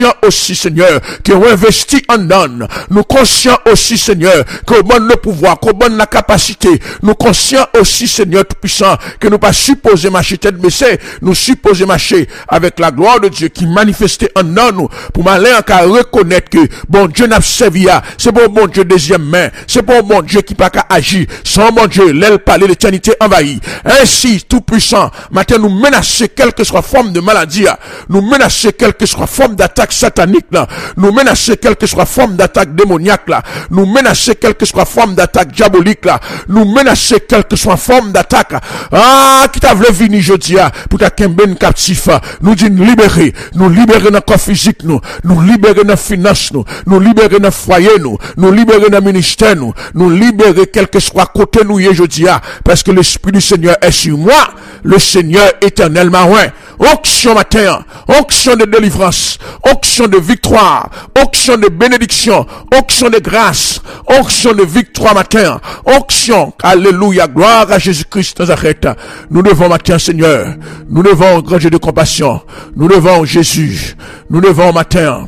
aussi, Seigneur, qu'on investit en nous. Nous conscients aussi, Seigneur, qu'on donne le pouvoir, qu'on donne la capacité. Nous conscients aussi, Seigneur Tout-Puissant, que nous pas supposés marcher tête baissée, nous supposés marcher avec la gloire de Dieu qui manifestait en nous, pour m'aller encore reconnaître que bon Dieu n'a servi à, c'est bon Dieu deuxième main, c'est bon Dieu qui pas qu'à agir, sans mon Dieu, l'aile parler l'éternité envahie. Ainsi, Tout-Puissant, maintenant nous menacer quelle que soit forme de maladie, nous menacer quelle que soit forme d'attaque satanique là, nous menacer quelle que soit forme d'attaque démoniaque là, nous menacer quelle que soit forme d'attaque diabolique là, nous menacer quelle que soit forme d'attaque qui t'a voulu venir jeudi pour ta kemben captif, nous dit libérer dans corps physique nous libérer dans finance nous libérer dans foyer nous libérer dans ministère nous libérer quel que soit côté nous jeudi parce que l'esprit du Seigneur est sur moi, le Seigneur éternel marin. Onction matin, onction de délivrance, onction de victoire, onction de bénédiction, onction de grâce, onction de victoire matin, onction, alléluia, gloire à Jésus-Christ Nazareth. Nous devons matin, Seigneur, nous devons grand Dieu de compassion, nous devons Jésus, nous devons matin,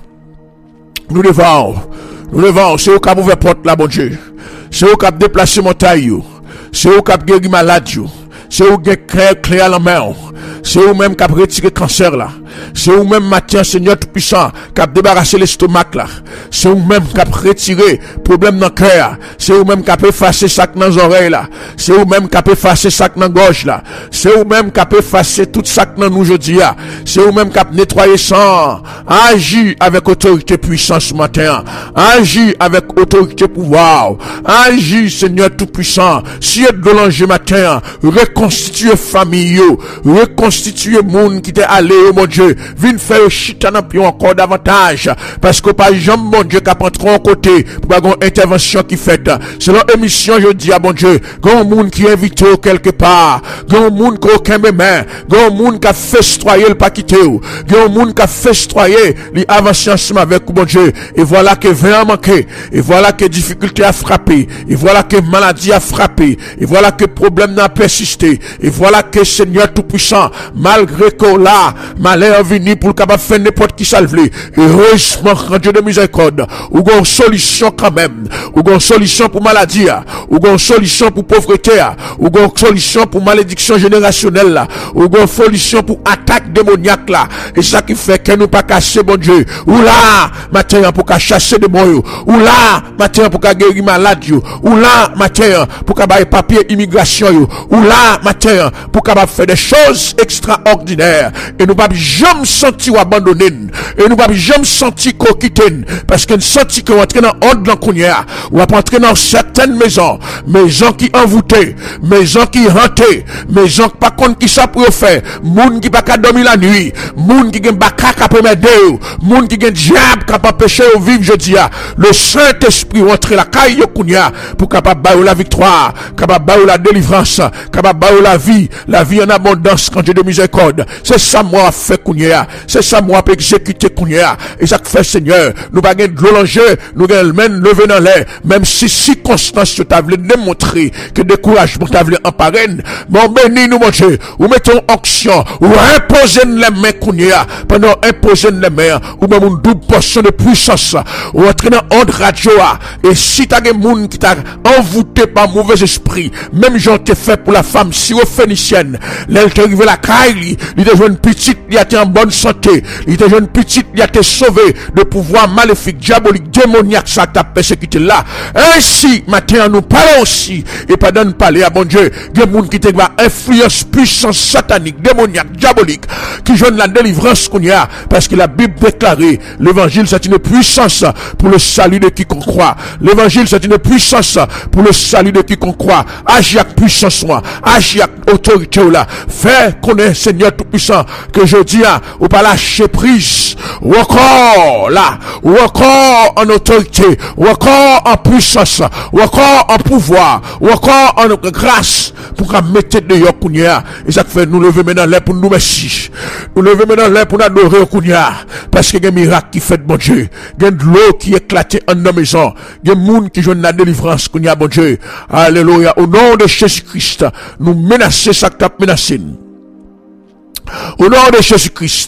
nous devons, c'est au cap ouvert porte là, bon Dieu, c'est au cap déplacer montagne, c'est au cap guérir malade, c'est au cap clé à la main. C'est vous même qui a retiré cancer là. C'est vous même matin, Seigneur Tout-Puissant, qui a débarrassé l'estomac là. C'est vous même qui a retiré problème dans le cœur. C'est vous même qui a effacé ça dans les oreilles là. C'est vous même qui a effacé ça dans la gorge là. C'est vous même qui a effacé tout ça dans nous aujourd'hui là. C'est vous même qui a nettoyé sang. Agis avec autorité puissance ce matin. Agis avec autorité pouvoir. Agis, Seigneur Tout-Puissant. Si est de l'ange matin, reconstituer famille, reconstituer monde qui t'est allé, oh mon Dieu, viens faire chitana puis encore davantage, parce que par exemple, mon Dieu, qu'à prendre en côté, pour avoir une intervention qui fait, selon émission, je dis à mon Dieu, grand monde qui invite quelque part, grand monde qui a aucun même, grand monde qui a festoyé le pas quitter, grand monde qui a festoyé, les avancer ensemble avec mon Dieu, et voilà que vin a manqué, et voilà que difficulté a frappé, et voilà que maladie a frappé, et voilà que problème n'a persisté, et voilà que Seigneur Tout-Puissant, malgré que là, malheur venu pour le capable faire n'importe qui salvé. Heureusement, quand Dieu de miséricorde, ou une solution quand même, ou une solution pour maladie, ou une solution pour pauvreté, ou une solution pour malédiction générationnelle, ou une solution pour attaque démoniaque là. Et ça qui fait que nous pas casser bon Dieu. Ou là, matin pour qu'à chasser des moyens, ou là, matin pour qu'à guérir malade, ou là, matin pour qu'à bailler papier immigration, ou là, matin pour qu'à faire des choses extraordinaires. Et nous pas jamais senti abandonné, et nous pas jamais senti qu'on quitte, parce que nous senti qu'on entre dans ordre dans Kounia, ou à entrer dans certaines maisons qui envoûtées, maisons qui hantées, maisons qui pas contre qui ça pour faire, moun qui pas qu'à dormir la nuit, moun qui gen bakak à permettre, moun qui gen diable qui pas empêcher de vivre jeudi. Le Saint-Esprit rentre la caille yo Kounia pour capable bailler la victoire, capable bailler la délivrance, capable bailler la vie en abondance quand Dieu de miséricorde. C'est ça moi fait Kounia, c'est ça moi peut exécuter Kounia. Et ça fait Seigneur, nous pas gain de l'enjeu, nous gain même lever dans l'air, même si circonstances tu t'as voulu démontrer que découragement t'as voulu en parraine. Mon béni nous mon Dieu, ou mettons action, ou imposer les mains Kounia, pendant imposer les mains, ou même une double portion de puissance, ou entrer dans ordre radio, et si t'as des monde qui t'a envoûté par mauvais esprit, même j'en t'ai fait pour la femme syrophénicienne, l'elle t'est arrivé la caille, il était jeune petite, il était en bonne santé, il était jeune petite, il était sauvé de pouvoir maléfique, diabolique, démoniaque, ça t'a persécuté là. Ainsi, matin, nous parlons aussi, et pas d'en parler à bon Dieu, il y a des gens qui te influence, puissance satanique, démoniaque, diabolique, qui joignent la délivrance qu'on y a, parce que la Bible déclarée, l'évangile c'est une puissance pour le salut de quiconque croit. L'évangile c'est une puissance pour le salut de quiconque croit. Agis avec puissance, agis avec autorité là. Fais connaître Seigneur Tout-Puissant, que je dis, ou pas lâcher prise, ou encore là, ou encore en autorité, ou encore en puissance, ou encore en pouvoir, ou encore en grâce, pour qu'on mette de Yokunia. Et ça fait nous lever maintenant l'air pour nous merci. Nous lever maintenant l'air pour nous adorer Yokunia. Parce qu'il y a un miracle qui fait bon Dieu. Il y a de l'eau qui éclate en nos maisons. Il y a des gens qui jouent la délivrance Yokunia bon Dieu. Alléluia. Au nom de Jésus-Christ, nous menacer ça que tu as menacé. Au nom de Jésus-Christ,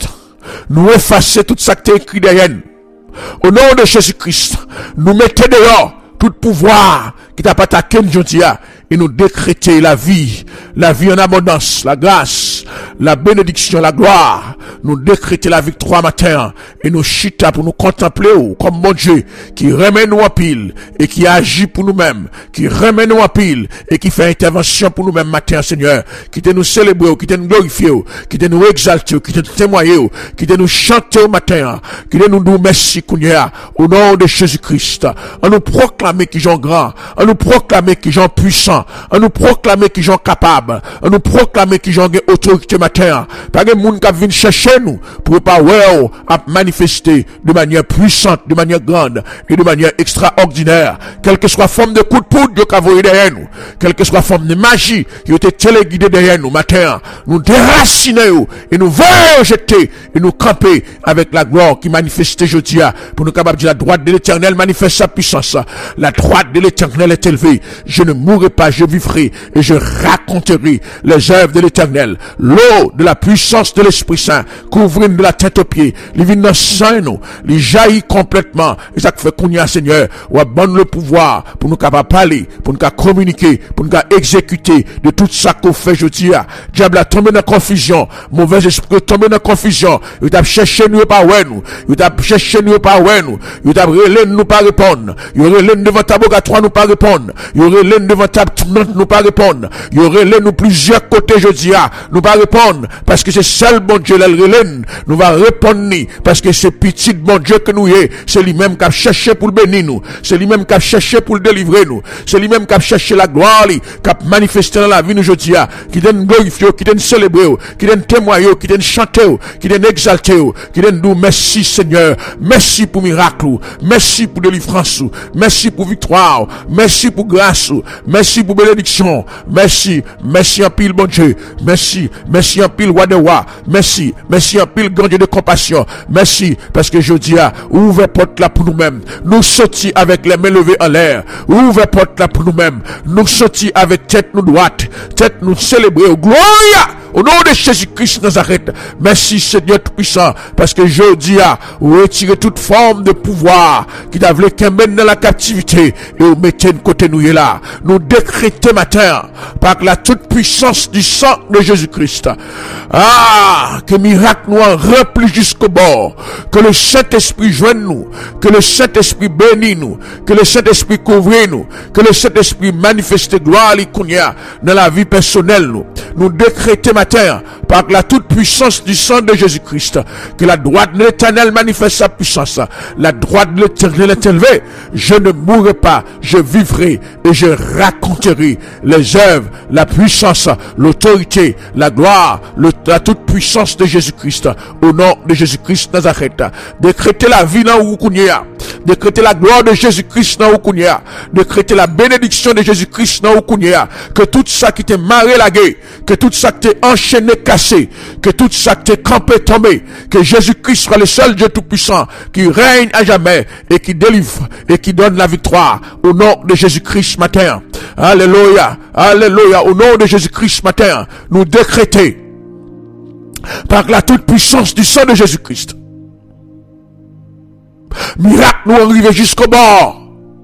nous effacer tout ça qui est écrit derrière nous. Au nom de Jésus-Christ, nous mettons dehors tout pouvoir qui t'a pas attaqué aujourd'hui et nous décréter la vie en abondance, la grâce, la bénédiction, la gloire. Nous décréter la victoire matin et nous chita pour nous contempler comme mon Dieu qui remet nous en pile et qui agit pour nous-mêmes, qui remet nous en pile et qui fait intervention pour nous-mêmes matin, Seigneur, qui te nous célébrer, qui te nous glorifier, qui te nous exalter, qui te nous témoigner, qui te nous chanter au matin, qui te nous dire merci, Kounia, au nom de Jésus-Christ. On nous proclamer qu'ils sont grands, on nous proclamer qu'ils sont puissants, on nous proclamer qu'ils sont capables, on nous proclamer qu'ils ont autorité matin. Pas de monde qui vient chercher nous pour pas à manifester de manière puissante, de manière grande et de manière extraordinaire. Quelle que soit la forme de coup de poudre qui a volé derrière nous, quelle que soit la forme de magie qui a été téléguidée derrière nous matin, nous déraciner et nous jeter et nous camper avec la gloire qui manifeste aujourd'hui pour nous capables de dire la droite de l'Éternel manifeste sa puissance. La droite de l'Éternel est élevée. Je ne mourrai pas, je vivrai et je raconterai les œuvres de l'Éternel. L'eau de la puissance de l'Esprit Saint couvrir de la tête aux pieds, les vins dans sang nous, les jaillit complètement. Et ça fait qu'on y a, Seigneur, ou a bon le pouvoir pour nous capables parler, pour nous communiquer, pour nous exécuter de tout ça qu'on fait aujourd'hui. Diable a tombé dans la confusion, mauvais esprit tombé dans la confusion. Il t'a cherché nous pas ouais nous, il t'a cherché nous pas ouais nous, il t'a relé nous pas répondre, il aurait l'un devant ta bogatoire nous pas répondre, il aurait l'un devant ta nous pas répondre, il aurait l'un nous plusieurs côtés aujourd'hui nous pas répondre parce que c'est seul bon Dieu nous va répondre parce que c'est petit bon Dieu que nous est, c'est lui-même qui a cherché pour le bénir nous, c'est lui-même qui a cherché pour le délivrer nous, c'est lui-même qui a cherché la gloire, qui a manifesté dans la vie nous aujourd'hui, qui donne glorifier, qui donne célébrer, qui donne témoigner, qui donne chanter, qui donne exalter, qui donne nous merci Seigneur, merci pour miracle, merci pour délivrance, merci pour victoire, merci pour grâce, merci pour bénédiction, merci en pile bon Dieu, merci en pile roi de roi, merci en pile grand Dieu de compassion, merci parce que je dis ouvre porte là pour nous-mêmes, nous sortis avec les mains levées en l'air, ouvre porte là pour nous-mêmes, nous sortis avec tête nous droite, tête nous célébrer, gloire au nom de Jésus-Christ Nazareth. Merci Seigneur Tout-Puissant, parce que je dis retirer toute forme de pouvoir qui t'a voulu qu'un mène dans la captivité et vous mettez de côté nous là. Nous décrétons matin par la toute puissance du sang de Jésus-Christ. Que miracle nous en remplit jusqu'au bord, que le Saint-Esprit joigne nous, que le Saint-Esprit bénisse nous, que le Saint-Esprit couvre nous, que le Saint-Esprit manifeste gloire dans la vie personnelle nous décrétons matin par la toute puissance du sang de Jésus-Christ que la droite de l'Éternel manifeste sa puissance. La droite de l'Éternel est élevée. Je ne mourrai pas, je vivrai et je raconterai les œuvres, la puissance, l'autorité, la gloire, la toute puissance de Jésus-Christ. Au nom de Jésus-Christ Nazareth. Décrétez la vie dans Oukounia. Décrétez la gloire de Jésus-Christ dans Oukounia. Décrétez la bénédiction de Jésus-Christ dans Oukounia. Que tout ça qui t'est marré la gueule, que tout ça qui t'est enchaîné, cassé, que tout ça qui t'est campé, tombé, que Jésus-Christ soit le seul Dieu tout-puissant qui règne à jamais et qui délivre et qui donne la victoire au nom de Jésus-Christ matin. Alléluia, alléluia, au nom de Jésus-Christ matin, nous décrétons par la toute puissance du sang de Jésus-Christ. Miracle nous arrive jusqu'au bord.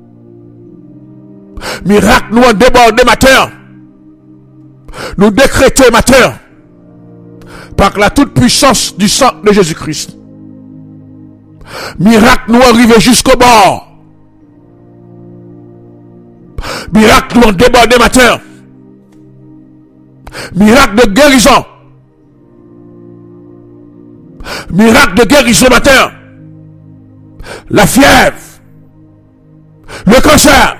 Miracle nous en déborde matin. Nous décrétons matin par la toute puissance du sang de Jésus-Christ. Miracle nous arrive jusqu'au bord. Miracle nous en déborde matin. Miracle de guérison. Miracle de guérison matin. La fièvre, le cancer,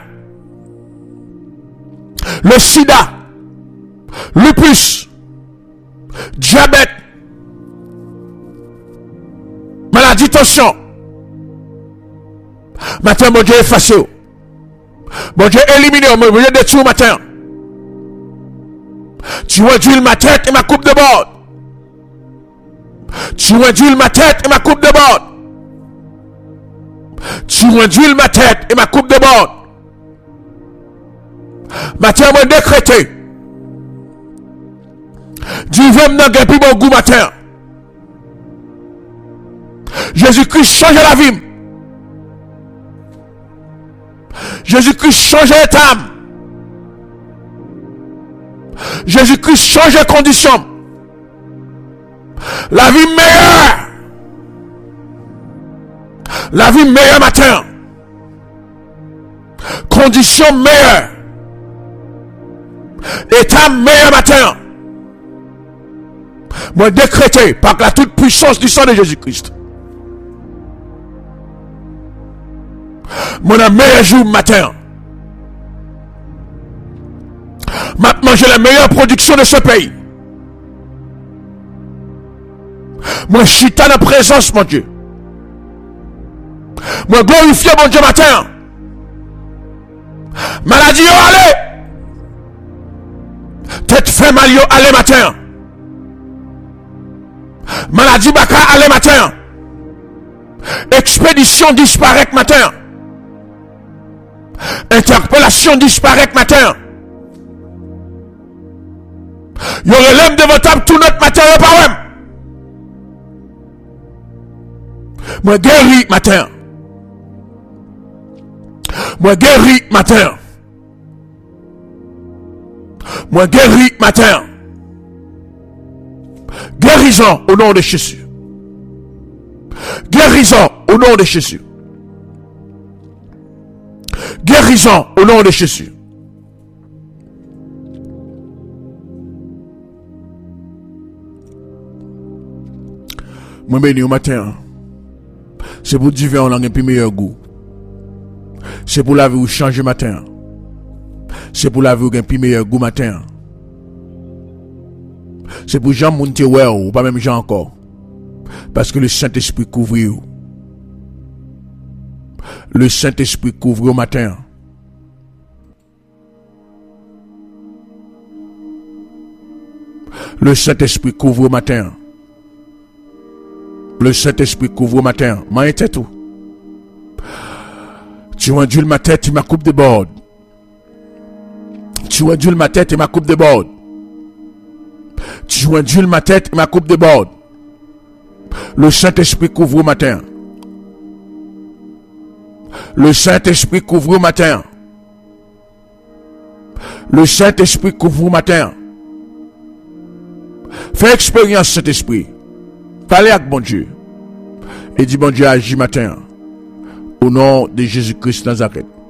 le sida, lupus, diabète, maladie tension. Matin, mon Dieu effacé. Mon Dieu éliminé, mon Dieu détruit matin. Tu réduis ma tête et ma coupe de bord. Tu réduis ma tête et ma coupe de bord. Tu réduis ma tête et ma coupe de bord. Matin, moi décrété. Du vem nan gen pi bon goût matin. Jésus-Christ change la vie. Jésus-Christ change l'état. Jésus-Christ change les conditions. La vie meilleure. La vie meilleure matin. Conditions meilleures. État meilleur matin. Moi décrété par la toute puissance du sang de Jésus-Christ. Mon meilleur jour matin. Maintenant j'ai la meilleure production de ce pays. Moi chita dans la présence mon Dieu. Moi glorifier mon Dieu matin. Maladie yo allez. Tête fait mal yo allez matin. Maladie baka allez matin. Expédition disparaît matin. Interpellation disparaît matin. Yo relève de votre table tout notre matin yo pas même. Moi guéri matin. Moi guéri matin. Moi guéri matin. Guérison au nom de Jésus. Guérison au nom de Jésus. Guérison au nom de Jésus. Moi béni au matin. C'est pour divin on a un plus meilleur goût. C'est pour la vie où changer matin. C'est pour la vie où un plus meilleur goût matin. C'est pour Jean monter ou pas même Jean encore. Parce que le Saint-Esprit couvre vous. Le Saint-Esprit couvre au matin. Le Saint-Esprit couvre au matin. Le Saint-Esprit couvre au matin. Maïe tout. Tu enduis ma tête et ma coupe de bord. Tu enduis ma tête et ma coupe de bord. Tu enduis ma tête et ma coupe de bord. Le Saint-Esprit couvre au matin. Le Saint-Esprit couvre au matin. Le Saint-Esprit couvre au matin. Fais expérience Saint-Esprit. Parlez avec bon Dieu. Et dis bon Dieu agis matin. Au nom de Jésus-Christ Nazareth.